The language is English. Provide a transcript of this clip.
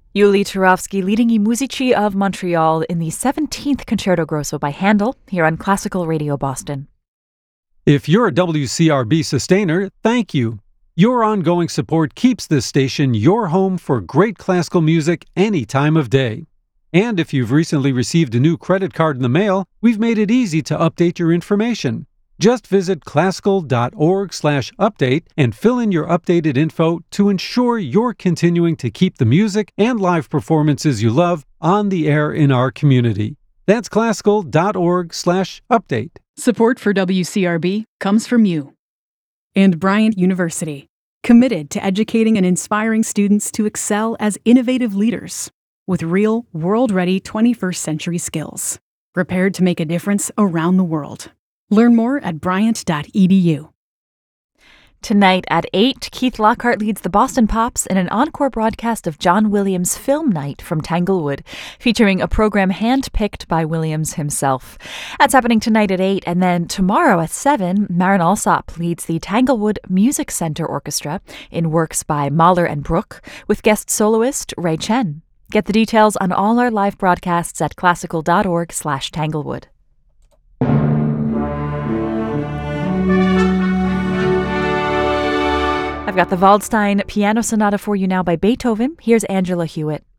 Yuli Turovsky leading I Musici of Montreal in the 17th Concerto Grosso by Handel here on Classical Radio Boston. If you're a WCRB sustainer, thank you. Your ongoing support keeps this station your home for great classical music any time of day. And if you've recently received a new credit card in the mail, we've made it easy to update your information. Just visit classical.org/update and fill in your updated info to ensure you're continuing to keep the music and live performances you love on the air in our community. That's classical.org/update. Support for WCRB comes from you. And Bryant University, committed to educating and inspiring students to excel as innovative leaders with real, world-ready 21st century skills, prepared to make a difference around the world. Learn more at bryant.edu. Tonight at 8, Keith Lockhart leads the Boston Pops in an encore broadcast of John Williams' Film Night from Tanglewood, featuring a program handpicked by Williams himself. That's happening tonight at 8, and then tomorrow at 7, Marin Alsop leads the Tanglewood Music Center Orchestra in works by Mahler and Bruch, with guest soloist Ray Chen. Get the details on all our live broadcasts at classical.org/Tanglewood. I've got the Waldstein Piano Sonata for you now by Beethoven. Here's Angela Hewitt.